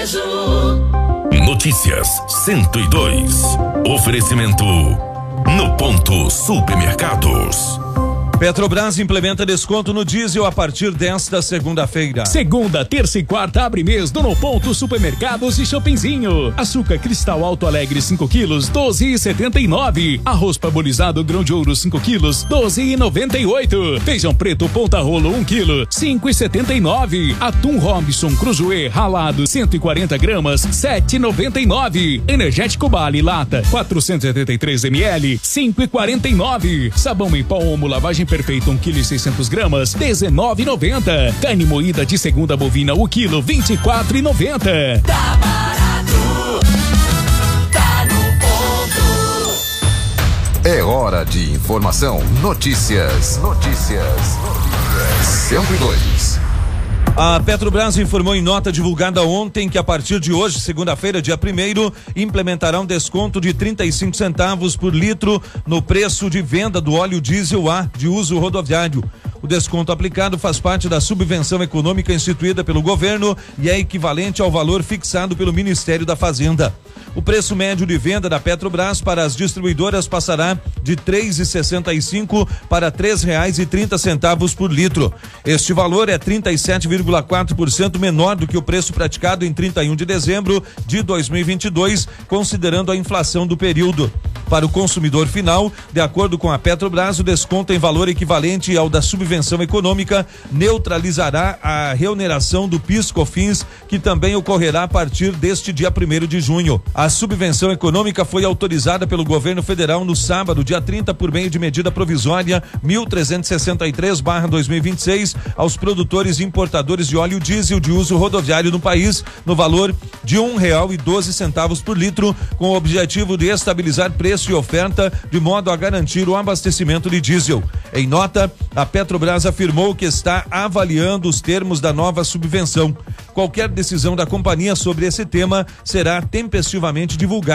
Brejo. Notícias 102. Oferecimento No Ponto Supermercados. Petrobras implementa desconto no diesel a partir desta segunda-feira. Segunda, terça e quarta abre mês do No Ponto Supermercados e Shoppingzinho. Açúcar Cristal Alto Alegre 5 quilos, 12,79. Arroz parbolizado grão de ouro 5 quilos, 12,98. Feijão preto Ponta Rolo 1 quilo, 5,79. Atum Robson Cruzoé ralado 140 gramas, 7,99. Energético Bali lata 473 ml, 5,49. Sabão em pó Omo lavagem perfeita 1 kg e 600 gramas, 19,90. Carne moída de segunda bovina o quilo, 24,90. Tá barato, tá no ponto. É hora de informação. Notícias. 102. A Petrobras informou em nota divulgada ontem que a partir de hoje, segunda-feira, dia 1º, implementará um desconto de 35 centavos por litro no preço de venda do óleo diesel A de uso rodoviário. O desconto aplicado faz parte da subvenção econômica instituída pelo governo e é equivalente ao valor fixado pelo Ministério da Fazenda. O preço médio de venda da Petrobras para as distribuidoras passará de R$ 3,65 para R$ 3,30 por litro. Este valor é 37,4% menor do que o preço praticado em 31 de dezembro de 2022, considerando a inflação do período. Para o consumidor final, de acordo com a Petrobras, o desconto em valor equivalente ao da subvenção econômica neutralizará a reoneração do PIS/COFINS, que também ocorrerá a partir deste dia 1º de junho. A subvenção econômica foi autorizada pelo governo federal no sábado, dia 30, por meio de medida provisória 1363/2026 aos produtores e importadores de óleo diesel de uso rodoviário no país, no valor de R$ 1,12 por litro, com o objetivo de estabilizar preço e oferta de modo a garantir o abastecimento de diesel. Em nota, a Petrobras afirmou que está avaliando os termos da nova subvenção. Qualquer decisão da companhia sobre esse tema será tempestivamente divulgada